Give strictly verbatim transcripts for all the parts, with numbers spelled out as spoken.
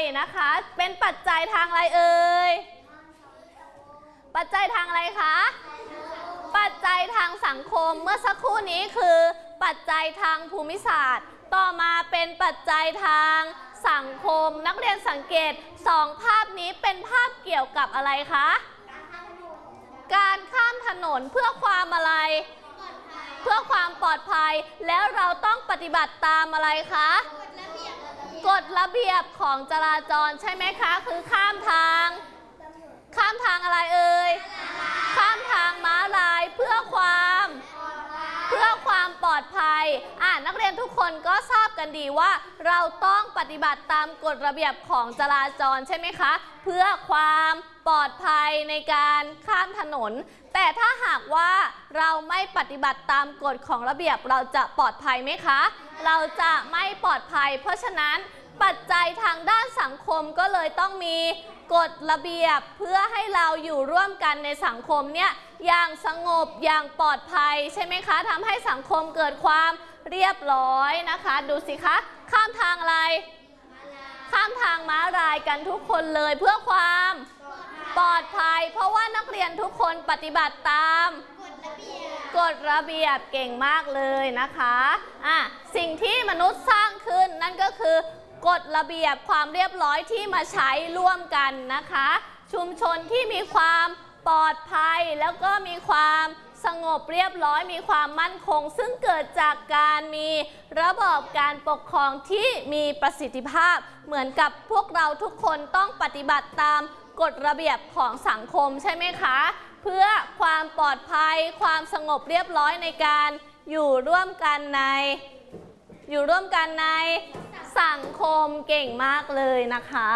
นะคะเป็นปัจจัยทางอะไรเอ่ยปัจจัยทางอะไรคะปัจจัยทางสังคมเมื่อสักครู่นี้คือปัจจัยทางภูมิศาสตร์ต่อมาเป็นปัจจัยทางสังคมนักเรียนสังเกตสองภาพนี้เป็นภาพเกี่ยวกับอะไรคะการข้ามถนนเพื่อความอะไรเพื่อความปลอดภัยแล้วเราต้องปฏิบัติตามอะไรคะกฎระเบียบของจราจรใช่ไหมคะคือข้ามทางข้ามทางอะไรเอ่ยข้ามทางม้าลายเพื่อความเพื่อความปลอดภัยอ่ะนักเรียนทุกคนก็ทราบกันดีว่าเราต้องปฏิบัติตามกฎระเบียบของจราจรใช่ไหมคะเพื่อความปลอดภัยในการข้ามถนนแต่ถ้าหากว่าเราไม่ปฏิบัติตามกฎของระเบียบเราจะปลอดภัยไหมคะเราจะไม่ปลอดภัยเพราะฉะนั้นปัจจัยทางด้านสังคมก็เลยต้องมีกฎระเบียบเพื่อให้เราอยู่ร่วมกันในสังคมเนี่ยอย่างสงบอย่างปลอดภัยใช่ไหมคะทำให้สังคมเกิดความเรียบร้อยนะคะดูสิคะข้ามทางอะไรข้ามทางม้าลายกันทุกคนเลยเพื่อความปลอดภัยเพราะว่านักเรียนทุกคนปฏิบัติตามกฎระเบียบเก่งมากเลยนะคะอ่ะสิ่งที่มนุษย์สร้างขึ้นนั่นก็คือกฎระเบียบความเรียบร้อยที่มาใช้ร่วมกันนะคะชุมชนที่มีความปลอดภัยแล้วก็มีความสงบเรียบร้อยมีความมั่นคงซึ่งเกิดจากการมีระบอบการปกครองที่มีประสิทธิภาพเหมือนกับพวกเราทุกคนต้องปฏิบัติตามกฎระเบียบของสังคมใช่ไหมคะเพื่อความปลอดภัยความสงบเรียบร้อยในการอยู่ร่วมกันในอยู่ร่วมกันในสังคมเก่งมากเลยนะคะ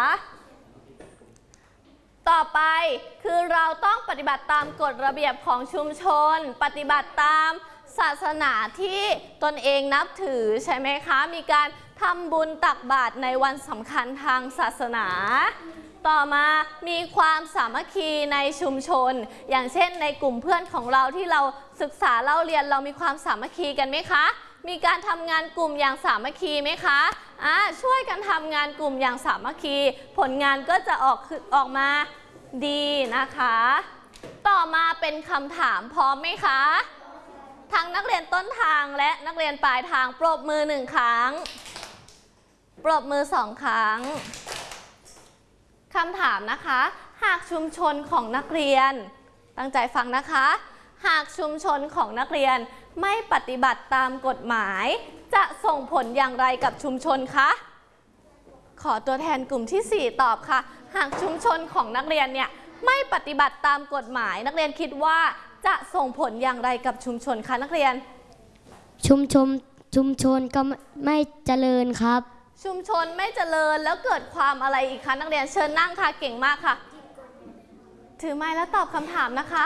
ต่อไปคือเราต้องปฏิบัติตามกฎระเบียบของชุมชนปฏิบัติตามศาสนาที่ตนเองนับถือใช่ไหมคะมีการทำบุญตักบาตรในวันสำคัญทางศาสนาต่อมามีความสามัคคีในชุมชนอย่างเช่นในกลุ่มเพื่อนของเราที่เราศึกษาเล่าเรียนเรามีความสามัคคีกันไหมคะมีการทำงานกลุ่มอย่างสามัคคีไหมคะอ่าช่วยกันทำงานกลุ่มอย่างสามัคคีผลงานก็จะออกออกมาดีนะคะต่อมาเป็นคำถามพร้อมไหมคะทั้งนักเรียนต้นทางและนักเรียนปลายทางปรบมือหนึ่งครั้งปรบมือสองครั้งคำถามนะคะหากชุมชนของนักเรียนตั้งใจฟังนะคะหากชุมชนของนักเรียนไม่ปฏิบัติตามกฎหมายจะส่งผลอย่างไรกับชุมชนคะขอตัวแทนกลุ่มที่สี่ตอบค่ะหากชุมชนของนักเรียนเนี่ยไม่ปฏิบัติตามกฎหมายนักเรียนคิดว่าจะส่งผลอย่างไรกับชุมชนคะนักเรียนชุมชนชุมชนก็ไม่เจริญครับชุมชนไม่เจริญแล้วเกิดความอะไรอีกคะนักเรียนเชิญนั่งค่ะเก่งมากค่ะถือไม้แล้วตอบคำถามนะคะ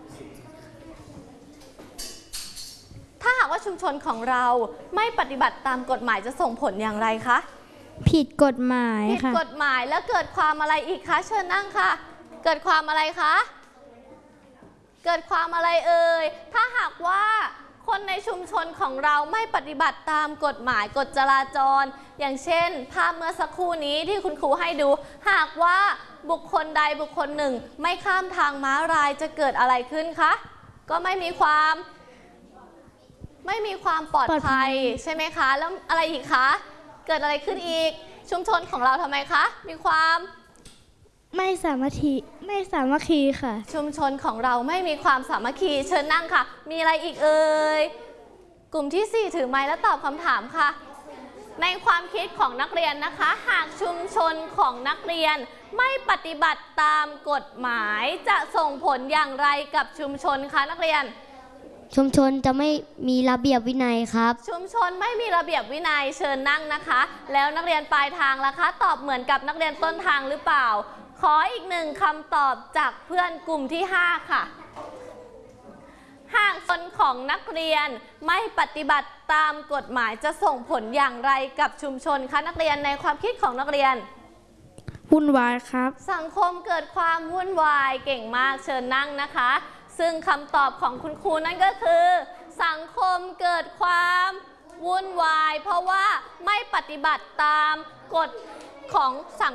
ถ้าหากว่าชุมชนของเราไม่ปฏิบัติตามกฎหมายจะส่งผลอย่างไรคะผิดกฎหมายค่ะผิดกฎหมายแล้วเกิดความอะไรอีกคะเชิญนั่งค่ะเกิดความอะไรคะเกิดความอะไรเอ่ยถ้าหากว่าคนในชุมชนของเราไม่ปฏิบัติตามกฎหมายกฎจราจรอย่างเช่นภาพเมื่อสักครู่นี้ที่คุณครูให้ดูหากว่าบุคคลใดบุคคลหนึ่งไม่ข้ามทางม้าลายจะเกิดอะไรขึ้นคะก็ไม่มีความไม่มีความปลอดภัยใช่ไหมคะแล้วอะไรอีกคะเกิดอะไรขึ้นอีกชุมชนของเราทำไมคะมีความไม่สามัคคีไม่สามัคคีค่ะชุมชนของเราไม่มีความสามัคคีเชิญนั่งค่ะมีอะไรอีกเอ่ยกลุ่มที่สี่ถือไม้แล้วตอบคำถามค่ะในความคิดของนักเรียนนะคะหากชุมชนของนักเรียนไม่ปฏิบัติตามกฎหมายจะส่งผลอย่างไรกับชุมชนคะนักเรียนชุมชนจะไม่มีระเบียบวินัยครับชุมชนไม่มีระเบียบวินัยเชิญนั่งนะคะแล้วนักเรียนปลายทางล่ะคะตอบเหมือนกับนักเรียนต้นทางหรือเปล่าขออีกหนึ่งคำตอบจากเพื่อนกลุ่มที่ห้าค่ะหากชนของนักเรียนไม่ปฏิบัติตามกฎหมายจะส่งผลอย่างไรกับชุมชนคะนักเรียนในความคิดของนักเรียนวุ่นวายครับสังคมเกิดความวุ่นวายเก่งมากเชิญนั่งนะคะซึ่งคำตอบของคุณครูนั่นก็คือสังคมเกิดความวุ่นวายเพราะว่าไม่ปฏิบัติตามกฎของสัง